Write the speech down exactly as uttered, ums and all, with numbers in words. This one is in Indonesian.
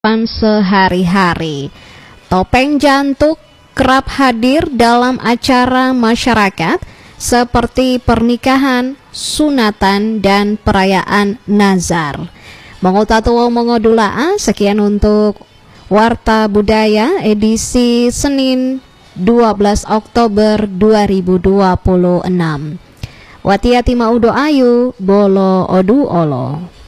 sehari-hari. Topeng Jantuk kerap hadir dalam acara masyarakat seperti pernikahan, sunatan, dan perayaan nazar. Mengutatua mengodulaa, sekian untuk Warta Budaya edisi Senin dua belas Oktober dua ribu dua puluh enam. Watiati maudo ayu, bolo odu olo.